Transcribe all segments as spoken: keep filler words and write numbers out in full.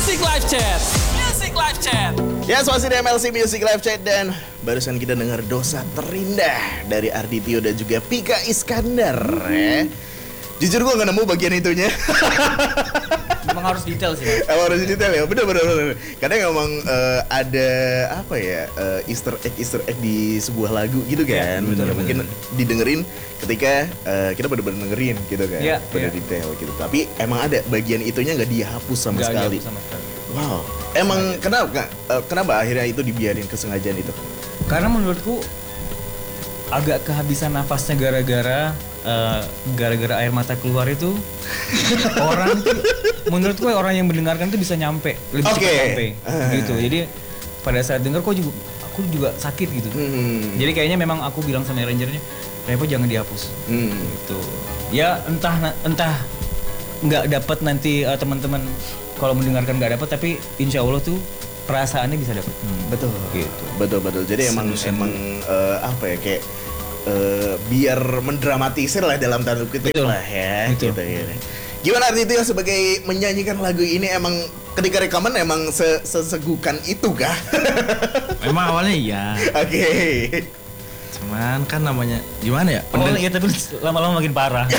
Music Live Chat. Music Live Chat. Ya, masih di M L C Music Live Chat dan barusan kita dengar Dosa Terindah dari Arditio dan juga Pika Iskandar. Ya. Jujur gue gak nemu bagian itunya. Memang harus detail sih. Emang harus detail ya, bener bener bener. Karena memang uh, ada apa ya uh, Easter egg Easter egg di sebuah lagu gitu kan. Ya, betul, mungkin betul. Didengerin ketika uh, kita bener-bener dengerin gitu kan. Ya, bener ya. Detail gitu. Tapi emang ada bagian itunya nggak dihapus sama gak sekali. Sama sekali. Wow. Emang Sengaja. kenapa uh, kenapa akhirnya itu dibiarin kesengajaan itu? Karena menurutku agak kehabisan nafasnya gara-gara Uh, gara-gara air mata keluar itu orang tuh menurutku orang yang mendengarkan tuh bisa nyampe lebih okay. cepat nyampe uh. gitu. Jadi pada saat dengar kok juga aku juga sakit gitu. Hmm. Jadi kayaknya memang aku bilang sama arrangernya, Revo jangan dihapus. Hmm. Gitu. Ya entah entah nggak dapat nanti uh, teman-teman kalau mendengarkan nggak dapat, tapi insya Allah tuh perasaannya bisa dapat. Hmm. Betul. Gitu. Betul betul. Jadi emang emang uh, apa ya kayak Uh, biar mendramatisir lah dalam tanda kutip lah ya. Betul. Gitu ya. Gimana Arditio sebagai menyanyikan lagu ini, emang ketika rekaman emang sesegukan itu kah? Memang awalnya iya. Oke. Okay. Cuman kan namanya gimana ya? Oh iya, tapi lama-lama makin parah.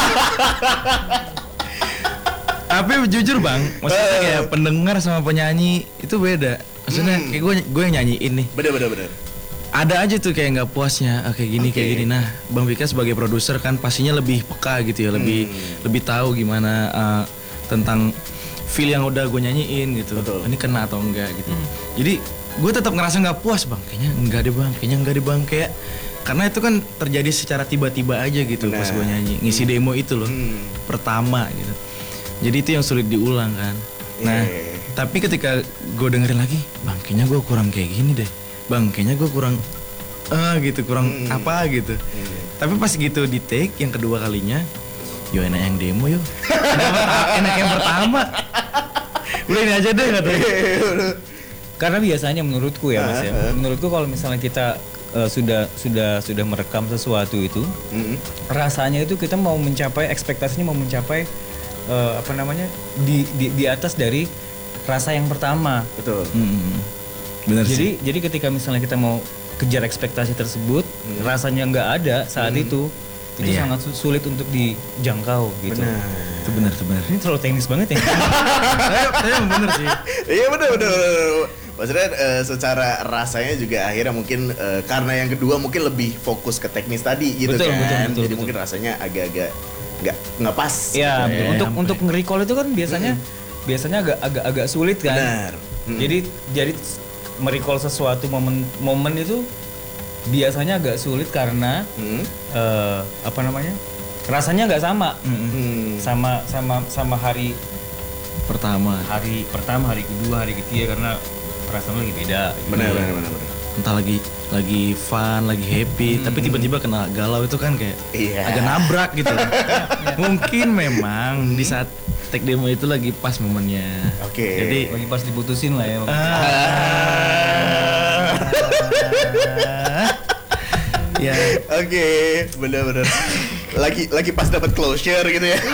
Tapi jujur bang, maksudnya kayak pendengar sama penyanyi itu beda. Maksudnya hmm. kayak gue gue yang nyanyiin nih. Bener bener bener. Ada aja tuh kayak nggak puasnya, kayak gini okay. kayak gini. Nah, Bang Pika sebagai produser kan pastinya lebih peka gitu ya, lebih hmm. lebih tahu gimana uh, tentang feel yang udah gue nyanyiin gitu. Betul. Ini kena atau enggak gitu. Hmm. Jadi gue tetap ngerasa nggak puas bang, kayaknya enggak deh bang, kayaknya enggak deh bang, kayak karena itu kan terjadi secara tiba-tiba aja gitu. Benar. Pas gue nyanyi, ngisi demo itu loh, hmm. pertama gitu. Jadi itu yang sulit diulang kan. Nah, yeah. tapi ketika gue dengerin lagi, bang kayaknya gue kurang kayak gini deh. Bang, kayaknya gue kurang uh, gitu, kurang hmm. apa gitu. Hmm. Tapi pas gitu di take yang kedua kalinya, yo enak yang demo yo. Enak yang pertama. Udah ini aja deh katanya. Karena biasanya menurutku ya Mas ya, menurutku kalau misalnya kita uh, sudah sudah sudah merekam sesuatu itu, hmm. rasanya itu kita mau mencapai ekspektasinya mau mencapai uh, apa namanya di, di di atas dari rasa yang pertama. Betul. Hmm. Bener jadi sih. Jadi ketika misalnya kita mau kejar ekspektasi tersebut, hmm. rasanya nggak ada saat hmm. itu, itu iya. sangat sulit untuk dijangkau gitu. Benar. Itu benar, itu benar. Ini terlalu teknis banget ya. Saya benar sih. Iya benar benar. Maksudnya uh, secara rasanya juga akhirnya mungkin uh, karena yang kedua mungkin lebih fokus ke teknis tadi gitu betul, kan. Betul, betul, Jadi betul. mungkin rasanya agak-agak nggak nggak pas. Iya. Gitu, ya. Untuk ya. untuk nge-recall itu kan biasanya hmm. biasanya agak agak agak sulit kan. Benar. Hmm. Jadi jadi merecall sesuatu momen momen itu biasanya agak sulit karena hmm. uh, apa namanya rasanya nggak sama hmm. sama sama sama hari pertama hari pertama hari kedua hari ketiga karena perasaan lagi beda. Benar gitu. benar benar benar. Entah lagi lagi fun lagi happy hmm. tapi tiba-tiba kena galau itu kan kayak yeah. agak nabrak gitu. Mungkin memang di saat take demo itu lagi pas momennya. Oke. Okay. Jadi lagi pas diputusin lah ya. Ah. Ya. Oke, okay. benar-benar. Lagi lagi pas dapat closure gitu ya.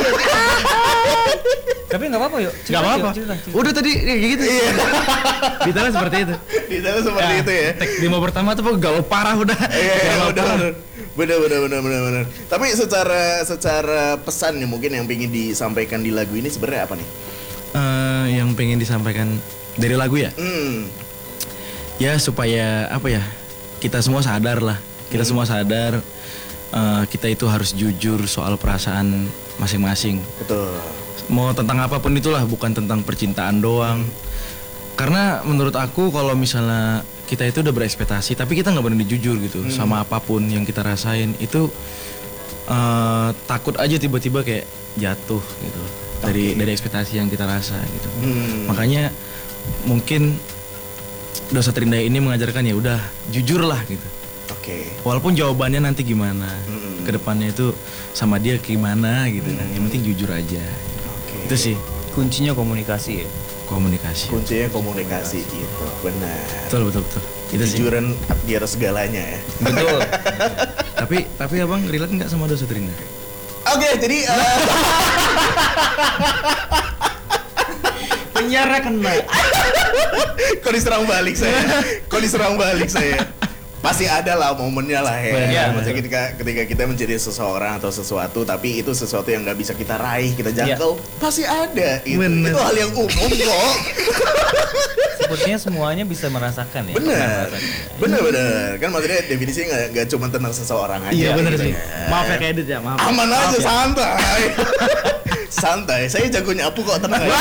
Tapi nggak apa-apa yuk. Nggak apa-apa. Udah tadi kayak gitu. Iya. Detailnya seperti itu. Detailnya seperti ya, itu ya. Take demo pertama tuh galau parah udah. Iya, iya udah. Benar benar benar benar benar. Tapi secara secara pesan nih mungkin yang pengen disampaikan di lagu ini sebenarnya apa nih? Uh, yang pengen disampaikan dari lagu ya? Hmm. Ya supaya apa ya? Kita semua sadar lah. Kita hmm. semua sadar uh, kita itu harus jujur soal perasaan masing-masing. Betul. Mau tentang apapun itulah, bukan tentang percintaan doang. Karena menurut aku kalau misalnya kita itu udah berekspektasi tapi kita nggak berani jujur gitu hmm. sama apapun yang kita rasain itu uh, takut aja tiba-tiba kayak jatuh gitu dari okay. dari ekspektasi yang kita rasa gitu. Hmm. Makanya mungkin Dosa Terindah ini mengajarkan ya udah jujur lah gitu. Oke. Okay. Walaupun jawabannya nanti gimana, hmm. kedepannya itu sama dia gimana gitu. Hmm. Yang penting jujur aja. Okay. Itu sih kuncinya komunikasi ya. Komunikasi. Kuncinya komunikasi gitu. Benar. Betul betul betul. Itu jujuran di atas segalanya ya. Betul. tapi tapi abang relate nggak sama Dosa Terindah? Oke, okay, jadi uh... Penyiarnya kena. Kok diserang balik saya? Kok diserang balik saya? Pasti ada lah momennya lah ya. Benar, Maksudnya ketika ketika kita menjadi seseorang atau sesuatu, tapi itu sesuatu yang nggak bisa kita raih, kita jangkau, pasti ada. Itu, Bener. itu hal yang umum kok. Sepertinya semuanya bisa merasakan ya. Pernah Bener, merasakan. bener bener. Kan maksudnya definisinya nggak nggak cuma tentang seseorang aja. Iya bener gitu sih. ya. Maaf ya kayak Edit ya, maaf. Aman Maaf aja, ya. santai. Santai. Saya jago nyapu kok, tenang aja.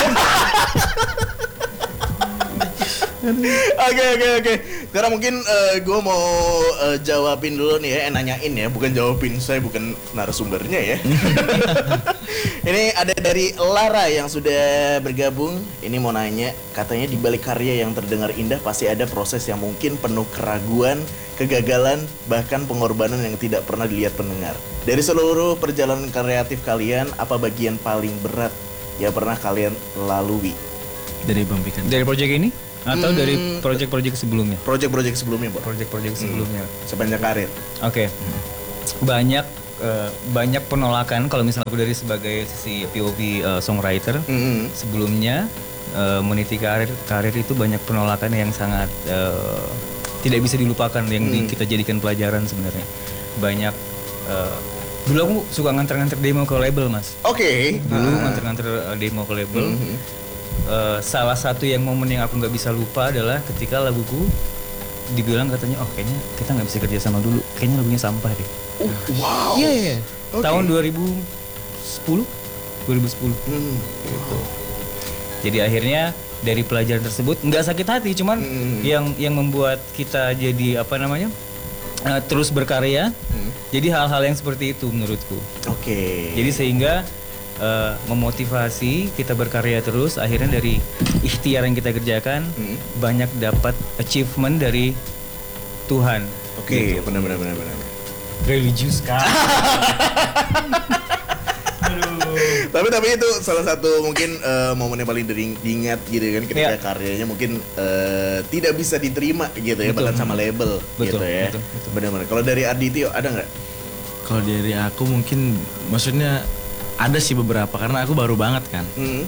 Oke oke oke. Sekarang mungkin gue mau uh, jawabin dulu nih ya, eh, nanyain ya, bukan jawabin, saya bukan narasumbernya ya. Ini ada dari Lara yang sudah bergabung. Ini mau nanya, katanya di balik karya yang terdengar indah pasti ada proses yang mungkin penuh keraguan, kegagalan, bahkan pengorbanan yang tidak pernah dilihat pendengar. Dari seluruh perjalanan kreatif kalian, apa bagian paling berat yang pernah kalian lalui? Dari Bang Pikan. Dari project ini atau Hmm. dari project-project sebelumnya? Project-project sebelumnya, Bang. Project-project sebelumnya. Sepanjang karir. Oke. Banyak eh, banyak penolakan kalau misalnya aku dari sebagai sisi P O V eh, songwriter. Mm-hmm. Sebelumnya eh, meniti karir karir itu banyak penolakan yang sangat eh, tidak bisa dilupakan yang di- kita jadikan pelajaran sebenarnya. Banyak eh, dulu aku suka nganter-nganter demo ke label, Mas. Oke. Dulu Ah. nganter-nganter eh, demo ke label. Mhm. Eh, salah satu yang momen yang aku nggak bisa lupa adalah ketika laguku dibilang katanya, oh kayaknya kita nggak bisa kerja sama dulu, kayaknya lagunya sampah deh. Uh, wow. Iya iya. Oke. Tahun dua ribu sepuluh, dua ribu sepuluh. Hmm. Gitu. Jadi akhirnya dari pelajaran tersebut nggak sakit hati, cuman Hmm. yang yang membuat kita jadi apa namanya eh, terus berkarya. Hmm. Jadi hal-hal yang seperti itu menurutku. Oke. Jadi sehingga eh, memotivasi kita berkarya terus. Akhirnya dari ikhtiar yang kita kerjakan Hmm. banyak dapat achievement dari Tuhan. Oke, benar benar benar benar. Religius kan? Tapi tapi itu salah satu mungkin eh, momen yang paling dering- diingat gitu kan, ketika Iya. karyanya mungkin eh, tidak bisa diterima gitu ya, Betul. bahkan sama label Betul, gitu ya. betul, betul. Benar-benar. Kalau dari Arditio ada nggak? Kalau dari aku mungkin maksudnya ada sih beberapa karena aku baru banget kan. Hmm.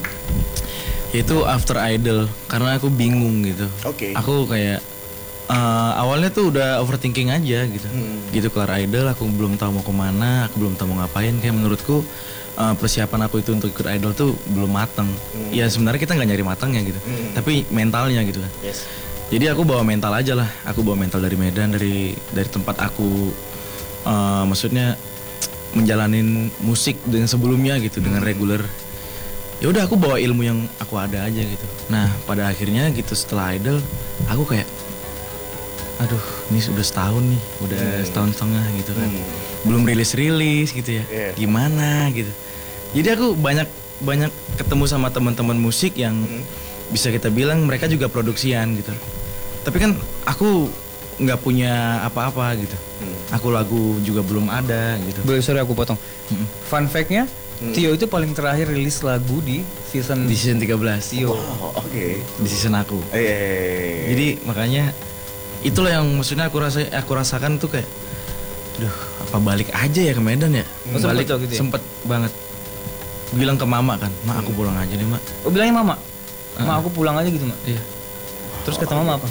Yaitu After Idol karena aku bingung gitu. Oke. Aku kayak eh, awalnya tuh udah overthinking aja gitu. Hmm. Gitu kelar Idol aku belum tahu mau kemana, aku belum tahu mau ngapain. Kayak menurutku eh, persiapan aku itu untuk ikut Idol tuh belum mateng. Ya sebenarnya kita nggak nyari matangnya gitu. Hmm. Tapi mentalnya gitu kan. Yes. Jadi aku bawa mental aja lah. Aku bawa mental dari Medan, dari dari tempat aku eh, maksudnya menjalanin musik dengan sebelumnya gitu dengan reguler. Ya udah aku bawa ilmu yang aku ada aja gitu. Nah pada akhirnya gitu setelah Idol aku kayak, aduh ini sudah setahun nih, udah setahun setengah gitu kan, Hmm. belum rilis rilis gitu ya. Iya. Gimana gitu. Jadi aku banyak banyak ketemu sama teman-teman musik yang bisa kita bilang mereka juga produksian gitu. Tapi kan aku nggak punya apa-apa gitu. Aku lagu juga belum ada gitu. Boleh sorry aku potong. Fun fact-nya, Tio itu paling terakhir rilis lagu di season Di season tiga belas. Tio. Oh, oke. Di season aku. Eh. Jadi makanya itulah yang maksudnya aku rasa aku rasakan tuh kayak, duh apa balik aja ya ke Medan ya? Oh, sempet balik tuh gitu ya? sempet banget. Bilang ke mama kan, mak aku pulang aja deh mak. Oh bilangnya mama? Ma aku pulang aja gitu, Mak. Iya. Terus kata mama apa?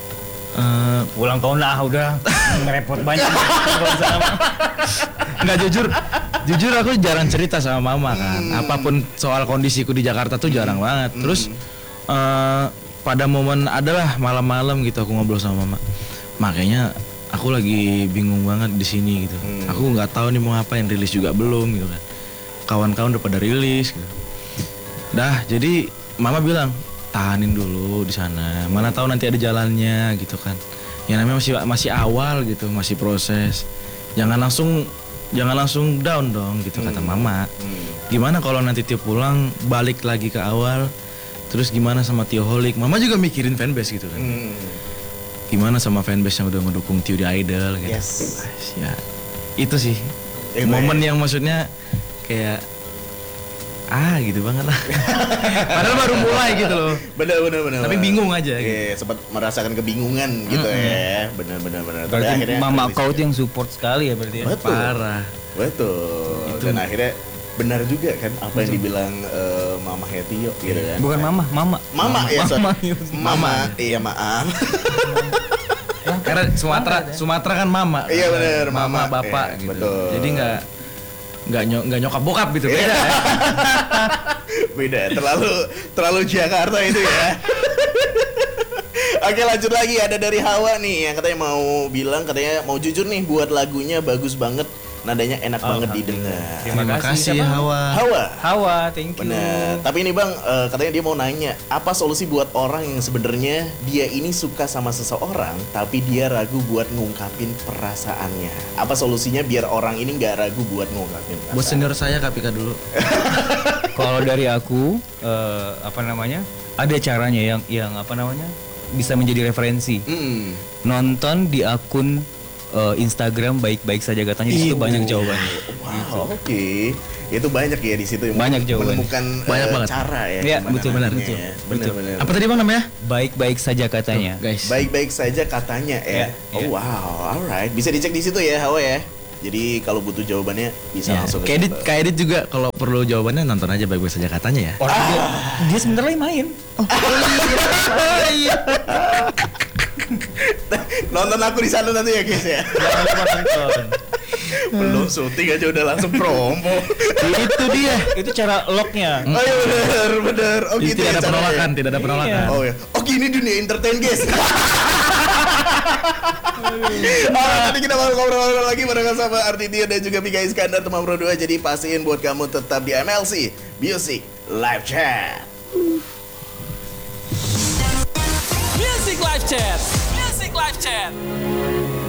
Eh, Pulang tahun lah udah ngerepot banyak. Kalau di sana, Mak. nggak jujur, jujur aku jarang cerita sama mama kan. Apapun soal kondisiku di Jakarta tuh jarang banget. Terus eh, pada momen adalah malam-malam gitu aku ngobrol sama mama. Makanya aku lagi bingung banget di sini gitu. Aku nggak tahu nih mau ngapain, rilis juga belum gitu kan. Kawan-kawan udah pada rilis gitu. Dah, jadi mama bilang tahanin dulu di sana. Mana tahu nanti ada jalannya gitu kan. Ya namanya masih masih awal gitu, masih proses. Jangan langsung jangan langsung down dong gitu kata mama. Gimana kalau nanti Tio pulang balik lagi ke awal? Terus gimana sama Tio Holik? Mama juga mikirin fanbase gitu kan. Hmm. Gimana sama fanbase yang udah ngedukung Tio di Idol gitu. Yes. Ya itu sih Itu momen ya. yang maksudnya kayak ah gitu banget lah. Padahal baru mulai gitu loh. Benar benar benar. Tapi benar. bingung aja gitu. Iya, sempat merasakan kebingungan gitu ya. Benar benar benar. Tapi Berarti akhirnya mama rilis kau juga. tuh yang support sekali ya berarti ya. Betul. Parah. Betul. Itu. Dan akhirnya benar juga kan apa yang dibilang eh, Mama Hetio gitu kan. Bukan mama, mama. Mama, ya, sorry. Mama. Mama, iya maaf. Karena Sumatera, Sumatera kan mama. Iya, bener, mama, mama. bapak Iya, gitu. betul. Jadi nggak nggak nyok nggak nyokap bokap gitu. Beda. ya. Beda, terlalu terlalu Jakarta itu ya. Oke, lanjut lagi, ada dari Hawa nih yang katanya mau bilang, katanya mau jujur nih buat lagunya bagus banget, nadanya enak banget didengar. Terima Terima kasih. kasih Siapa? Hawa. Hawa. Hawa, thank you. Bener. Tapi ini Bang, eh, katanya dia mau nanya, apa solusi buat orang yang sebenarnya dia ini suka sama seseorang, tapi dia ragu buat ngungkapin perasaannya. Apa solusinya biar orang ini nggak ragu buat ngungkapin perasaan? Buat senior saya Kak Pika dulu. Kalau dari aku, eh, apa namanya? Ada caranya yang yang apa namanya? Bisa menjadi referensi. Hmm. Nonton di akun eh, Instagram baik-baik saja katanya, di situ Ih, banyak wow. jawabannya. Wow, oke. Itu banyak ya di situ yang Banyak jawaban. menemukan Banyak eh, banget. cara ya. Iya, gimana betul, benar, nantinya betul. ya. Betul. Benar-benar. Apa tadi Bang namanya? Baik-baik saja katanya. Guys. Baik-baik saja katanya ya. Iya, Oh iya. wow, alright. Bisa dicek di situ ya, Hawa ya. Jadi kalau butuh jawabannya bisa Ya, langsung ke Kayak Edit, situ. kayak Edit juga kalau perlu jawabannya nonton aja baik-baik saja katanya ya. Orang dia, dia sebentar lagi main. Nonton aku di sana nanti ya guys ya. Jangan lupa nonton. Belum syuting aja udah langsung promo. Itu dia. Itu cara locknya. Oh iya bener bener. Oh Jadi gitu tidak ya ada caranya. penolakan, tidak ada penolakan. Oh ya. Oh gini dunia entertain guys. Alright, nanti kita bakal ngobrol-ngobrol lagi bareng sama Artitio dan juga Pika Iskandar teman Pro dua. Jadi pastiin buat kamu tetap di M L C Music Live Chat. Music Live Chat. Music Live Chat.